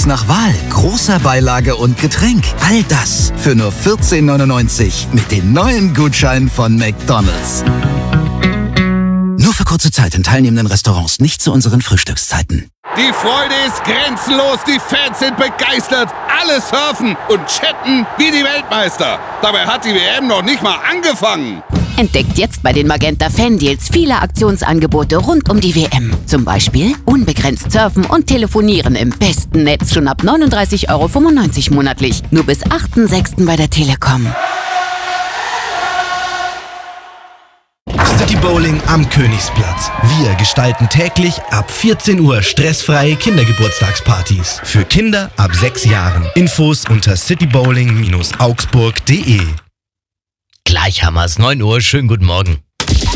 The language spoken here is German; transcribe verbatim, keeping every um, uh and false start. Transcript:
Tickets nach Wahl, großer Beilage und Getränk. All das für nur vierzehn neunundneunzig mit den neuen Gutscheinen von McDonald's. Nur für kurze Zeit in teilnehmenden Restaurants, nicht zu unseren Frühstückszeiten. Die Freude ist grenzenlos, die Fans sind begeistert, alle surfen und chatten wie die Weltmeister. Dabei hat die W M noch nicht mal angefangen. Entdeckt jetzt bei den Magenta Fan-Deals viele Aktionsangebote rund um die W M. Zum Beispiel unbegrenzt surfen und telefonieren im besten Netz schon ab neununddreißig Euro fünfundneunzig monatlich. Nur bis achten sechsten bei der Telekom. City Bowling am Königsplatz. Wir gestalten täglich ab vierzehn Uhr stressfreie Kindergeburtstagspartys. Für Kinder ab sechs Jahren. Infos unter citybowling Bindestrich augsburg punkt de. Gleich haben wir es, neun Uhr, schönen guten Morgen.